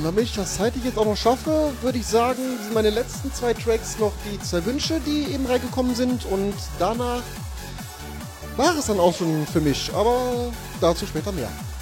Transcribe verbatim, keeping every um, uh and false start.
und damit ich das zeitlich jetzt auch noch schaffe, würde ich sagen, sind meine letzten zwei Tracks noch die zwei Wünsche, die eben reingekommen sind. Und danach war es dann auch schon für mich. Aber dazu später mehr.